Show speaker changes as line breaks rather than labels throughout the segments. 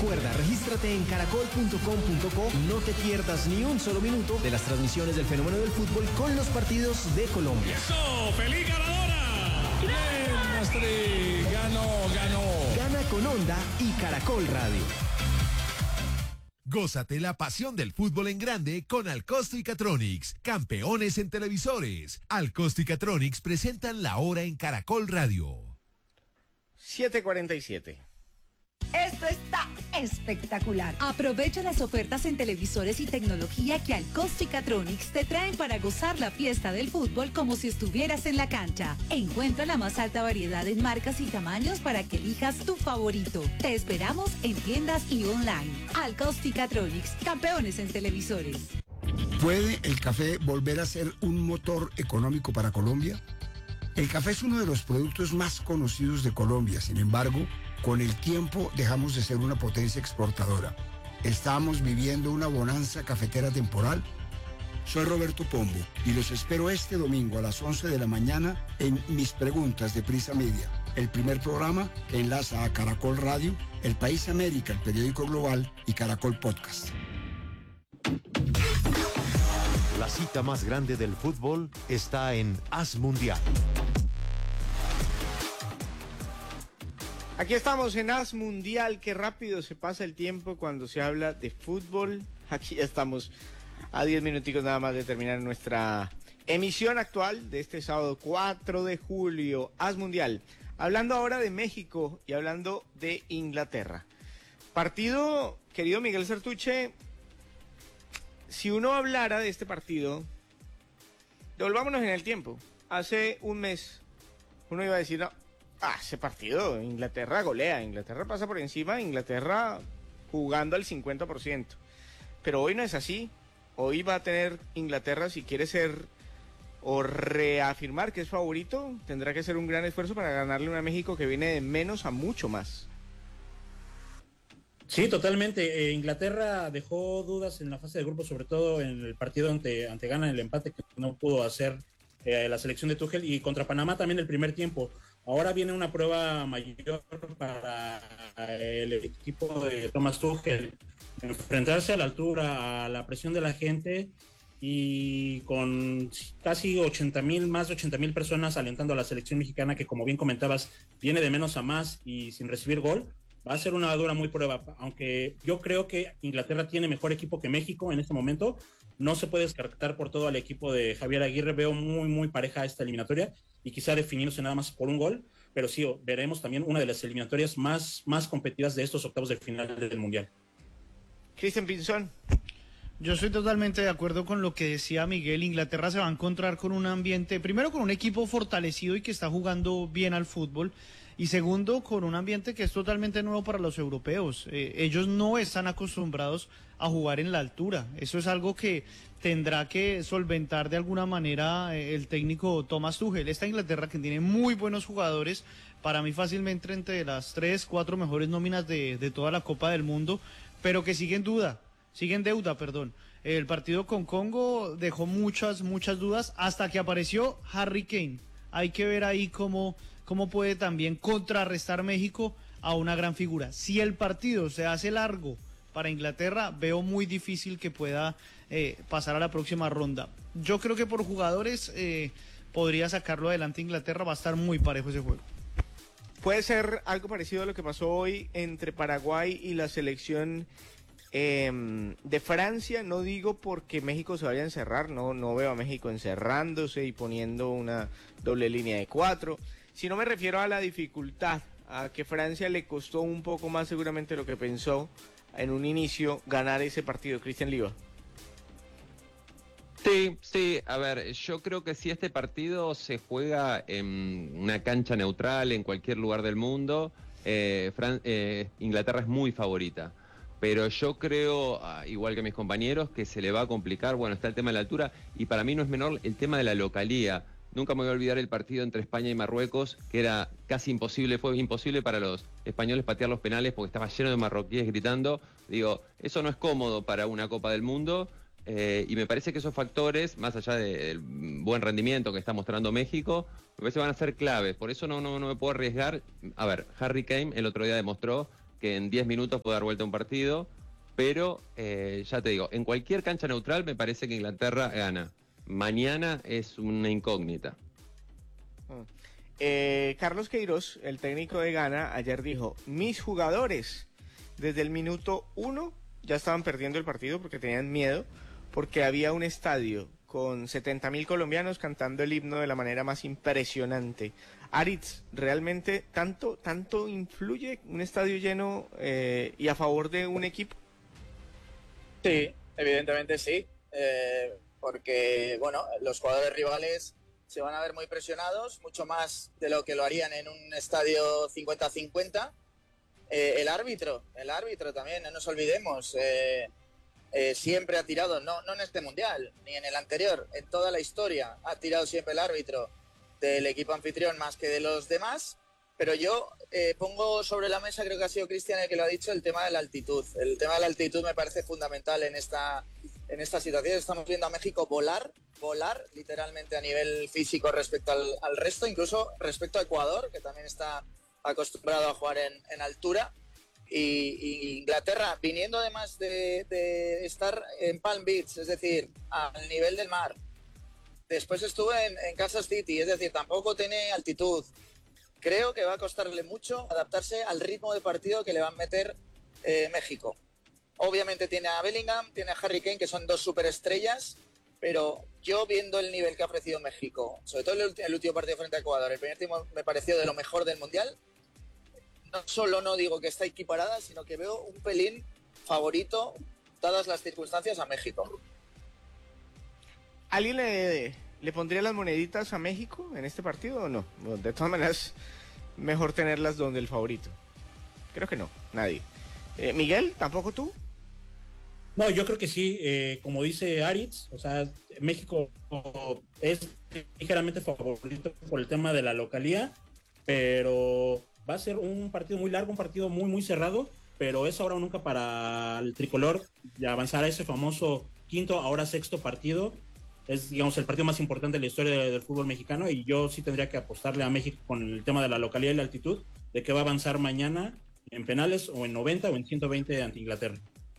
Recuerda, regístrate en caracol.com.co y no te pierdas ni un solo minuto de las transmisiones del fenómeno del fútbol con los partidos de Colombia.
¡Eso! ¡Feliz ganadora! ¡Bien, Astrid! ¡Ganó!
Gana con Onda y Caracol Radio.
Gózate la pasión del fútbol en grande con Alcosto y Catronics, campeones en televisores. Alcosto y Catronics presentan La Hora en Caracol Radio.
7:47.
Esto está espectacular. Aprovecha las ofertas en televisores y tecnología que Alcosto y Catronics te traen para gozar la fiesta del fútbol como si estuvieras en la cancha. Encuentra la más alta variedad en marcas y tamaños para que elijas tu favorito. Te esperamos en tiendas y online. Alcosto y Catronics, campeones en televisores.
¿Puede el café volver a ser un motor económico para Colombia? El café es uno de los productos más conocidos de Colombia, sin embargo, con el tiempo dejamos de ser una potencia exportadora. ¿Estamos viviendo una bonanza cafetera temporal? Soy Roberto Pombo y los espero este domingo a las 11 de la mañana en Mis Preguntas de Prisa Media, el primer programa que enlaza a Caracol Radio, El País América, el periódico global y Caracol Podcast.
La cita más grande del fútbol está en Haz Mundial.
Aquí estamos en Haz Mundial. Qué rápido se pasa el tiempo cuando se habla de fútbol. Aquí ya estamos a 10 minuticos nada más de terminar nuestra emisión actual de este sábado 4 de julio. Haz Mundial. Hablando ahora de México y hablando de Inglaterra. Partido, querido Miguel Sertuche, si uno hablara de este partido, devolvámonos en el tiempo. Hace un mes uno iba a decir, no, ese partido, Inglaterra golea, Inglaterra pasa por encima, Inglaterra jugando al 50%. Pero hoy no es así. Hoy va a tener Inglaterra, si quiere ser o reafirmar que es favorito, tendrá que hacer un gran esfuerzo para ganarle a México que viene de menos a mucho más.
Sí, totalmente. Inglaterra dejó dudas en la fase de grupo, sobre todo en el partido ante Ghana, el empate que no pudo hacer la selección de Tuchel, y contra Panamá también el primer tiempo. Ahora viene una prueba mayor para el equipo de Thomas Tuchel, enfrentarse a la altura, a la presión de la gente, y con casi 80,000, más de 80,000 personas alentando a la selección mexicana, que como bien comentabas, viene de menos a más y sin recibir gol. Va a ser una dura muy prueba, aunque yo creo que Inglaterra tiene mejor equipo que México en este momento. No se puede descartar por todo al equipo de Javier Aguirre. Veo muy pareja esta eliminatoria y quizá definiéndose nada más por un gol, pero sí, veremos también una de las eliminatorias más competidas de estos octavos de final del Mundial.
Cristian Pinzón.
Yo estoy totalmente de acuerdo con lo que decía Miguel. Inglaterra se va a encontrar con un ambiente, primero con un equipo fortalecido y que está jugando bien al fútbol, y segundo con un ambiente que es totalmente nuevo para los europeos. Ellos no están acostumbrados a jugar en la altura. Eso es algo que tendrá que solventar de alguna manera el técnico Thomas Tuchel. Esta Inglaterra, que tiene muy buenos jugadores, para mí fácilmente entre las 3-4 mejores nóminas de toda la Copa del Mundo, pero que sigue en deuda. El partido con Congo dejó muchas dudas hasta que apareció Harry Kane. Hay que ver ahí cómo puede también contrarrestar México a una gran figura. Si el partido se hace largo para Inglaterra, veo muy difícil que pueda pasar a la próxima ronda. Yo creo que por jugadores podría sacarlo adelante Inglaterra. Va a estar muy parejo ese juego.
Puede ser algo parecido a lo que pasó hoy entre Paraguay y la selección de Francia. No digo porque México se vaya a encerrar, no veo a México encerrándose y poniendo una doble línea de 4, sino me refiero a la dificultad, a que Francia le costó un poco más seguramente de lo que pensó en un inicio ganar ese partido. Cristian Liva.
Sí, a ver, yo creo que si este partido se juega en una cancha neutral, en cualquier lugar del mundo, Inglaterra es muy favorita. Pero yo creo, igual que mis compañeros, que se le va a complicar. Bueno, está el tema de la altura, y para mí no es menor el tema de la localía. Nunca me voy a olvidar el partido entre España y Marruecos, que era casi imposible, fue imposible para los españoles patear los penales porque estaba lleno de marroquíes gritando. Digo, eso no es cómodo para una Copa del Mundo, y me parece que esos factores, más allá del buen rendimiento que está mostrando México, me parece que van a ser claves. Por eso no me puedo arriesgar. A ver, Harry Kane el otro día demostró que en 10 minutos puede dar vuelta un partido, pero ya te digo, en cualquier cancha neutral me parece que Inglaterra gana. Mañana es una incógnita.
Carlos Queiroz, el técnico de Ghana, ayer dijo: mis jugadores desde el minuto 1 ya estaban perdiendo el partido porque tenían miedo, porque había un estadio con 70.000 colombianos cantando el himno de la manera más impresionante. Aritz, ¿realmente tanto influye un estadio lleno y a favor de un equipo?
Sí, evidentemente sí, porque bueno, los jugadores rivales se van a ver muy presionados, mucho más de lo que lo harían en un estadio 50-50. El árbitro también, no nos olvidemos, siempre ha tirado, no en este mundial, ni en el anterior, en toda la historia ha tirado siempre el árbitro del equipo anfitrión más que de los demás, pero yo pongo sobre la mesa, creo que ha sido Cristian el que lo ha dicho, el tema de la altitud. El tema de la altitud me parece fundamental en esta situación. Estamos viendo a México volar literalmente a nivel físico respecto al resto, incluso respecto a Ecuador, que también está acostumbrado a jugar en altura. Y Inglaterra, viniendo además de estar en Palm Beach, es decir, al nivel del mar. Después estuvo en Kansas City, es decir, tampoco tiene altitud. Creo que va a costarle mucho adaptarse al ritmo de partido que le va a meter México. Obviamente tiene a Bellingham, tiene a Harry Kane, que son dos superestrellas, pero yo viendo el nivel que ha ofrecido México, sobre todo el último partido frente a Ecuador, el primer tiempo me pareció de lo mejor del Mundial. No solo no digo que está equiparada, sino que veo un pelín favorito, dadas las circunstancias, a México.
¿Alguien le pondría las moneditas a México en este partido o no? De todas maneras, mejor tenerlas donde el favorito. Creo que no, nadie. Miguel, ¿tampoco tú?
No, yo creo que sí, como dice Aritz, o sea, México es ligeramente favorito por el tema de la localía, pero va a ser un partido muy largo, un partido muy, muy cerrado, pero es ahora o nunca para el tricolor de avanzar a ese famoso quinto, ahora sexto partido. Es, digamos, el partido más importante de la historia del fútbol mexicano, y yo sí tendría que apostarle a México con el tema de la localidad y la altitud, de que va a avanzar mañana en penales o en 90 o en 120 ante Inglaterra.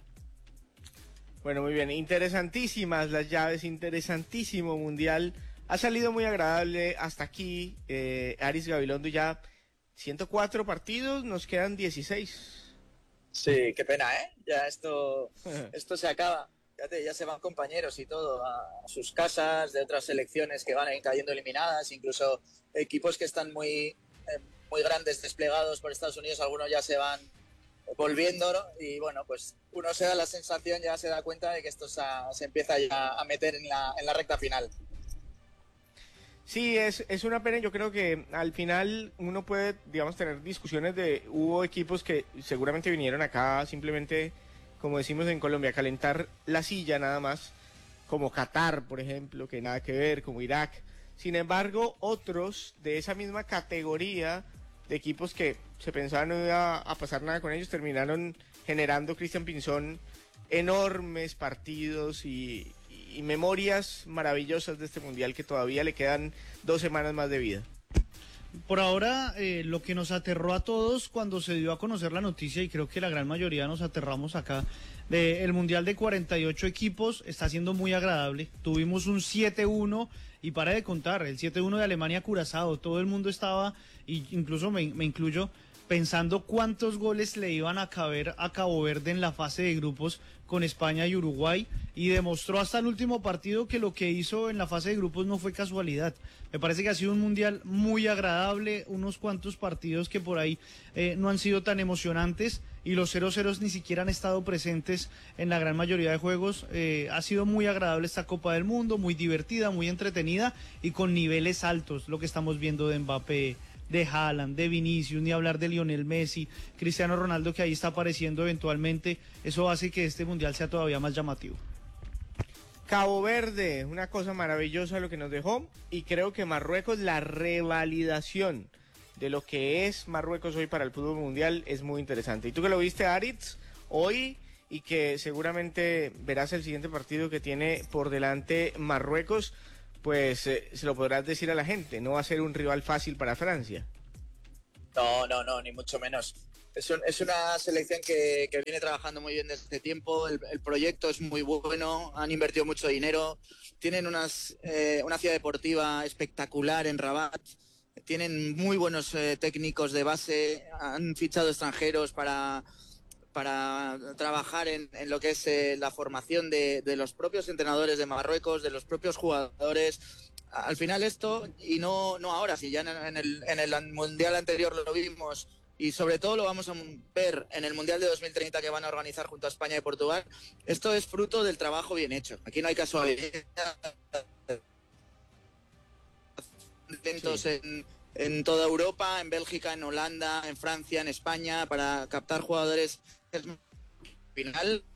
Bueno, muy bien, interesantísimas las llaves, interesantísimo mundial. Ha salido muy agradable hasta aquí, Aris Gabilondo, ya 104 partidos, nos quedan 16.
Sí, qué pena, ¿eh? Ya esto se acaba. Fíjate, ya se van compañeros y todo a sus casas, de otras selecciones que van a ir cayendo eliminadas, incluso equipos que están muy grandes desplegados por Estados Unidos, algunos ya se van volviendo, ¿no? Y bueno, pues uno se da la sensación, ya se da cuenta de que esto se empieza ya a meter en la recta final.
Sí, es una pena. Yo creo que al final uno puede, digamos, tener discusiones hubo equipos que seguramente vinieron acá simplemente, como decimos en Colombia, calentar la silla nada más, como Qatar, por ejemplo, que nada que ver, como Irak. Sin embargo, otros de esa misma categoría de equipos que se pensaba no iba a pasar nada con ellos, terminaron generando, Cristian Pinzón, enormes partidos y memorias maravillosas de este mundial, que todavía le quedan 2 semanas más de vida.
Por ahora, lo que nos aterró a todos cuando se dio a conocer la noticia, y creo que la gran mayoría nos aterramos acá, el mundial de 48 equipos está siendo muy agradable. Tuvimos un 7-1 y para de contar, el 7-1 de Alemania-Curazao, todo el mundo estaba, y incluso me incluyo, pensando cuántos goles le iban a caber a Cabo Verde en la fase de grupos con España y Uruguay, y demostró hasta el último partido que lo que hizo en la fase de grupos no fue casualidad. Me parece que ha sido un mundial muy agradable, unos cuantos partidos que por ahí no han sido tan emocionantes, y los 0-0 ni siquiera han estado presentes en la gran mayoría de juegos. Ha sido muy agradable esta Copa del Mundo, muy divertida, muy entretenida y con niveles altos, lo que estamos viendo de Mbappé, de Haaland, de Vinicius, ni hablar de Lionel Messi, Cristiano Ronaldo, que ahí está apareciendo eventualmente. Eso hace que este mundial sea todavía más llamativo.
Cabo Verde, una cosa maravillosa lo que nos dejó, y creo que Marruecos, la revalidación de lo que es Marruecos hoy para el fútbol mundial es muy interesante. Y tú que lo viste, Aritz, hoy, y que seguramente verás el siguiente partido que tiene por delante Marruecos, pues se lo podrás decir a la gente, no va a ser un rival fácil para Francia.
No, ni mucho menos. Es una selección que viene trabajando muy bien desde tiempo, el proyecto es muy bueno, han invertido mucho dinero, tienen una ciudad deportiva espectacular en Rabat, tienen muy buenos técnicos de base, han fichado extranjeros para trabajar en lo que es la formación de los propios entrenadores de Marruecos, de los propios jugadores. Al final esto, y no ahora, si ya en el Mundial anterior lo vimos, y sobre todo lo vamos a ver en el Mundial de 2030 que van a organizar junto a España y Portugal, esto es fruto del trabajo bien hecho. Aquí no hay casualidad. Atentos en toda Europa, en Bélgica, en Holanda, en Francia, en España, para captar jugadores final.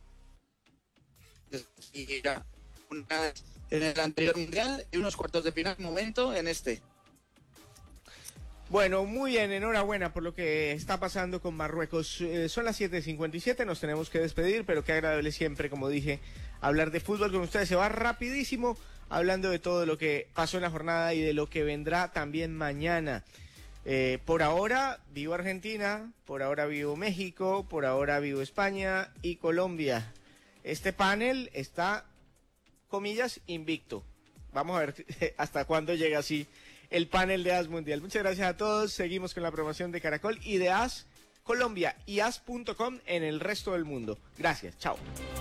En el anterior Mundial y unos cuartos de final, momento en este.
Bueno, muy bien, enhorabuena por lo que está pasando con Marruecos. Son las 7:57, nos tenemos que despedir, pero qué agradable siempre, como dije, hablar de fútbol con ustedes. Se va rapidísimo hablando de todo lo que pasó en la jornada y de lo que vendrá también mañana. Por ahora vivo Argentina, por ahora vivo México, por ahora vivo España y Colombia. Este panel está, comillas, invicto. Vamos a ver hasta cuándo llega así el panel de AS Mundial. Muchas gracias a todos. Seguimos con la promoción de Caracol y de AS Colombia y AS.com en el resto del mundo. Gracias. Chao.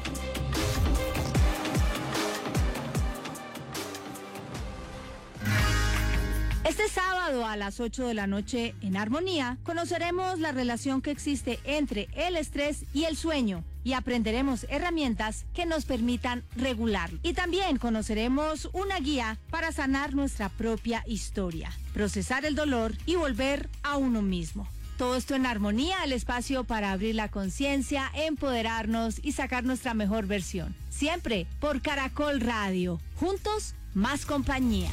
Este sábado a las 8 de la noche en Armonía conoceremos la relación que existe entre el estrés y el sueño y aprenderemos herramientas que nos permitan regularlo. Y también conoceremos una guía para sanar nuestra propia historia, procesar el dolor y volver a uno mismo. Todo esto en Armonía, el espacio para abrir la conciencia, empoderarnos y sacar nuestra mejor versión. Siempre por Caracol Radio. Juntos, más compañía.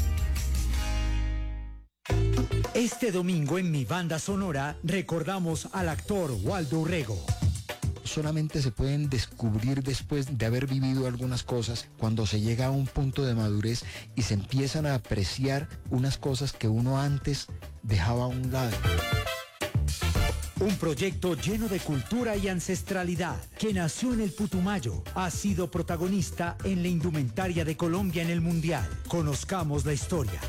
Este domingo en Mi Banda Sonora recordamos al actor Waldo Urrego.
Solamente se pueden descubrir después de haber vivido algunas cosas, cuando se llega a un punto de madurez y se empiezan a apreciar unas cosas que uno antes dejaba a un lado.
Un proyecto lleno de cultura y ancestralidad que nació en el Putumayo, ha sido protagonista en la indumentaria de Colombia en el Mundial. Conozcamos la historia.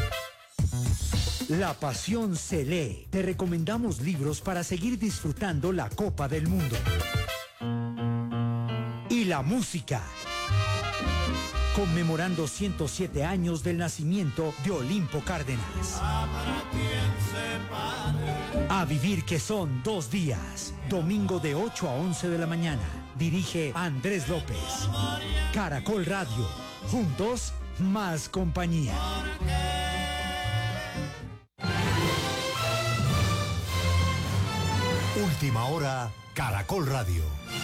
La pasión se lee. Te recomendamos libros para seguir disfrutando la Copa del Mundo. Y la música. Conmemorando 107 años del nacimiento de Olimpo Cárdenas. A vivir que son 2 días. Domingo de 8 a 11 de la mañana. Dirige Andrés López. Caracol Radio. Juntos, más compañía.
Última hora, Caracol Radio.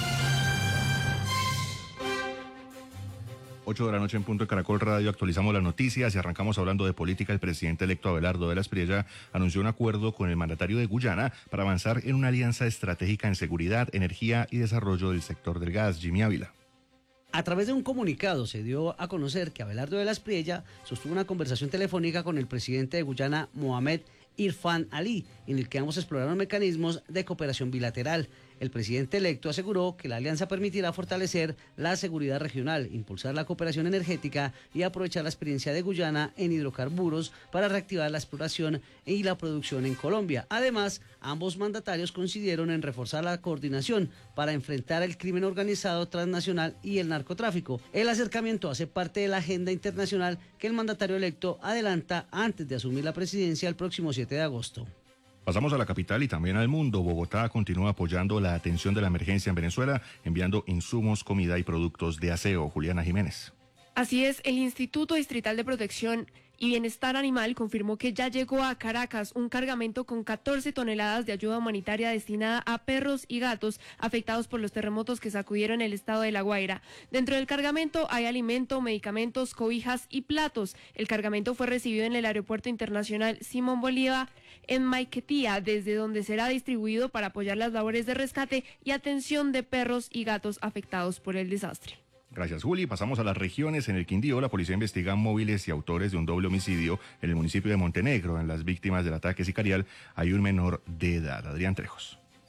8 de la noche en punto de Caracol Radio, actualizamos las noticias y arrancamos hablando de política. El presidente electo Abelardo de la Espriella anunció un acuerdo con el mandatario de Guyana para avanzar en una alianza estratégica en seguridad, energía y desarrollo del sector del gas. Jimmy Ávila.
A través de un comunicado se dio a conocer que Abelardo de la Espriella sostuvo una conversación telefónica con el presidente de Guyana, Mohamed Irfan Ali, en el que ambos exploraron mecanismos de cooperación bilateral. El presidente electo aseguró que la alianza permitirá fortalecer la seguridad regional, impulsar la cooperación energética y aprovechar la experiencia de Guyana en hidrocarburos para reactivar la exploración y la producción en Colombia. Además, ambos mandatarios coincidieron en reforzar la coordinación para enfrentar el crimen organizado transnacional y el narcotráfico. El acercamiento hace parte de la agenda internacional que el mandatario electo adelanta antes de asumir la presidencia el próximo 7 de agosto.
Pasamos a la capital y también al mundo. Bogotá continúa apoyando la atención de la emergencia en Venezuela, enviando insumos, comida y productos de aseo. Juliana Jiménez.
Así es, el Instituto Distrital de Protección y Bienestar Animal confirmó que ya llegó a Caracas un cargamento con 14 toneladas de ayuda humanitaria destinada a perros y gatos afectados por los terremotos que sacudieron el estado de La Guaira. Dentro del cargamento hay alimento, medicamentos, cobijas y platos. El cargamento fue recibido en el Aeropuerto Internacional Simón Bolívar en Maiquetía, desde donde será distribuido para apoyar las labores de rescate y atención de perros y gatos afectados por el desastre.
Gracias, Juli. Pasamos a las regiones. En el Quindío, la policía investiga móviles y autores de un doble homicidio en el municipio de Montenegro. En las víctimas del ataque sicarial hay un menor de edad. Adrián Trejos.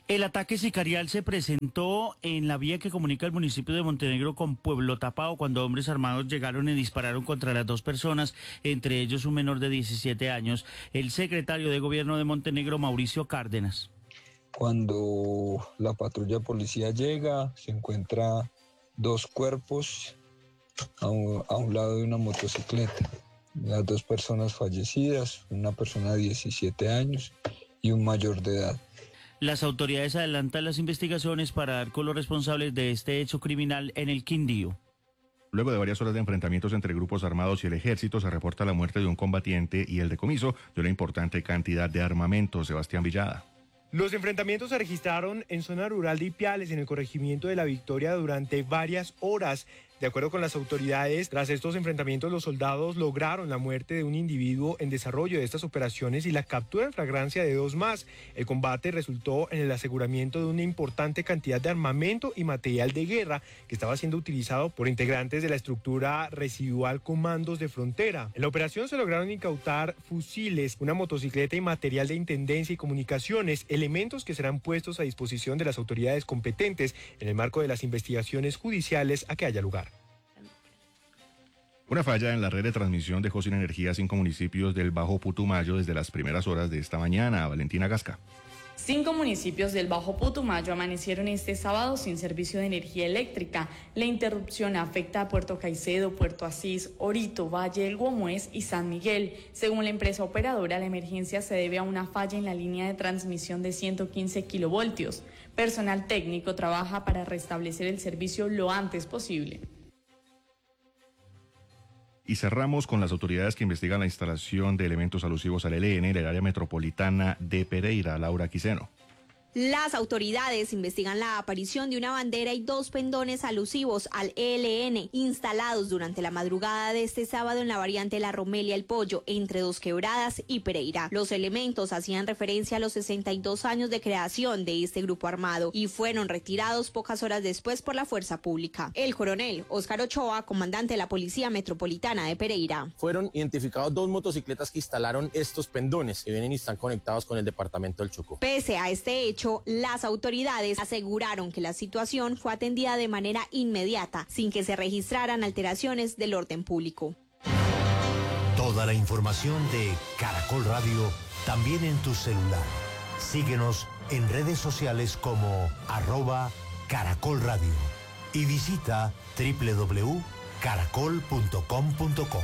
El ataque sicarial se presentó en la vía que comunica el municipio de Montenegro con Pueblo Tapao, cuando hombres armados llegaron y dispararon contra las dos personas, entre ellos un menor de 17 años. El secretario de Gobierno de Montenegro, Mauricio Cárdenas.
Cuando la patrulla policía llega, se encuentra dos cuerpos a un lado de una motocicleta. Las dos personas fallecidas, una persona de 17 años y un mayor de edad.
Las autoridades adelantan las investigaciones para dar con los responsables de este hecho criminal en el Quindío.
Luego de varias horas de enfrentamientos entre grupos armados y el ejército, se reporta la muerte de un combatiente y el decomiso de una importante cantidad de armamento. Sebastián Villada.
Los enfrentamientos se registraron en zona rural de Ipiales, en el corregimiento de La Victoria, durante varias horas. De acuerdo con las autoridades, tras estos enfrentamientos los soldados lograron la muerte de un individuo en desarrollo de estas operaciones y la captura en flagrancia de dos más. El combate resultó en el aseguramiento de una importante cantidad de armamento y material de guerra que estaba siendo utilizado por integrantes de la estructura residual Comandos de Frontera. En la operación se lograron incautar fusiles, una motocicleta y material de intendencia y comunicaciones, elementos que serán puestos a disposición de las autoridades competentes en el marco de las investigaciones judiciales a que haya lugar.
Una falla en la red de transmisión dejó sin energía 5 municipios del Bajo Putumayo desde las primeras horas de esta mañana. Valentina Gasca.
5 municipios del Bajo Putumayo amanecieron este sábado sin servicio de energía eléctrica. La interrupción afecta a Puerto Caicedo, Puerto Asís, Orito, Valle del Guamués y San Miguel. Según la empresa operadora, la emergencia se debe a una falla en la línea de transmisión de 115 kilovoltios. Personal técnico trabaja para restablecer el servicio lo antes posible.
Y cerramos con las autoridades que investigan la instalación de elementos alusivos al ELN en el área metropolitana de Pereira. Laura Quiseno.
Las autoridades investigan la aparición de una bandera y 2 pendones alusivos al ELN instalados durante la madrugada de este sábado en la variante La Romelia El Pollo, entre Dos Quebradas y Pereira. Los elementos hacían referencia a los 62 años de creación de este grupo armado y fueron retirados pocas horas después por la fuerza pública. El coronel Óscar Ochoa, comandante de la Policía Metropolitana de Pereira.
Fueron identificados 2 motocicletas que instalaron estos pendones que vienen y están conectados con el departamento del Chocó.
Pese a este hecho, las autoridades aseguraron que la situación fue atendida de manera inmediata, sin que se registraran alteraciones del orden público.
Toda la información de Caracol Radio, también en tu celular. Síguenos en redes sociales como @Caracol Radio y visita www.caracol.com.co.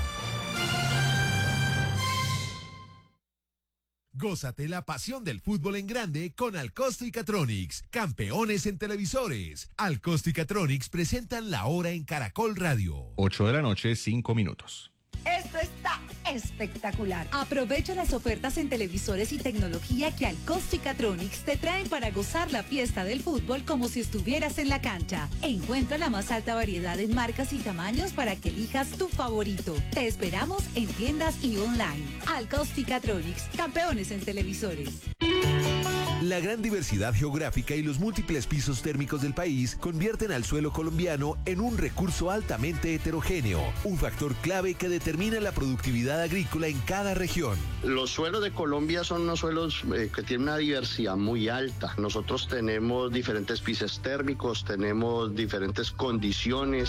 Gózate la pasión del fútbol en grande con Alcosto y Catronics, campeones en televisores. Alcosto y Catronics presentan la hora en Caracol Radio.
8 de la noche, 5 minutos.
Esto está espectacular. Aprovecha las ofertas en televisores y tecnología que Alcosto y Catronics te traen para gozar la fiesta del fútbol como si estuvieras en la cancha. Encuentra la más alta variedad en marcas y tamaños para que elijas tu favorito. Te esperamos en tiendas y online. Alcosto y Catronics, campeones en televisores.
La gran diversidad geográfica y los múltiples pisos térmicos del país convierten al suelo colombiano en un recurso altamente heterogéneo, un factor clave que determina la productividad agrícola en cada región.
Los suelos de Colombia son unos suelos que tienen una diversidad muy alta. Nosotros tenemos diferentes pisos térmicos, tenemos diferentes condiciones.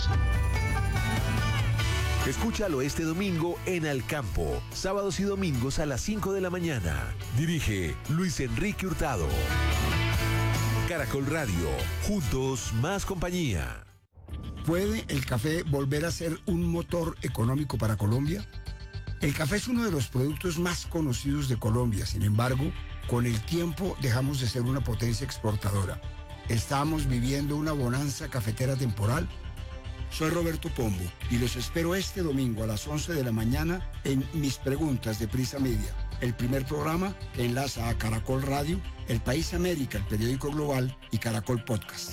Escúchalo este domingo en Al Campo, sábados y domingos a las 5 de la mañana. Dirige Luis Enrique Hurtado. Caracol Radio, juntos más compañía.
¿Puede el café volver a ser un motor económico para Colombia? El café es uno de los productos más conocidos de Colombia. Sin embargo, con el tiempo dejamos de ser una potencia exportadora. Estamos viviendo una bonanza cafetera temporal. Soy Roberto Pombo y los espero este domingo a las 11 de la mañana en Mis Preguntas de Prisa Media, el primer programa que enlaza a Caracol Radio, El País América, el periódico global y Caracol Podcast.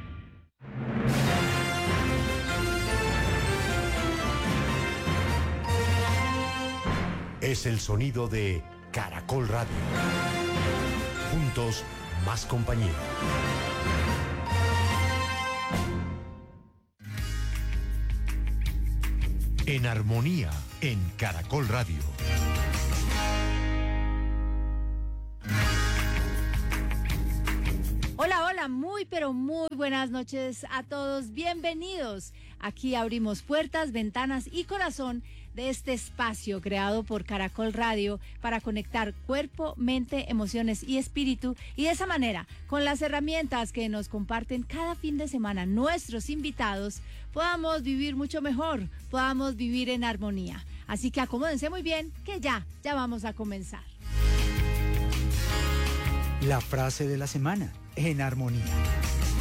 Es el sonido de Caracol Radio. Juntos, más compañía. En armonía, en Caracol Radio.
pero muy buenas noches a todos. Bienvenidos. Aquí abrimos puertas, ventanas y corazón de este espacio creado por Caracol Radio para conectar cuerpo, mente, emociones y espíritu, y de esa manera, con las herramientas que nos comparten cada fin de semana nuestros invitados, podamos vivir mucho mejor, podamos vivir en armonía. Así que acomódense muy bien, que ya vamos a comenzar.
La frase de la semana, en armonía.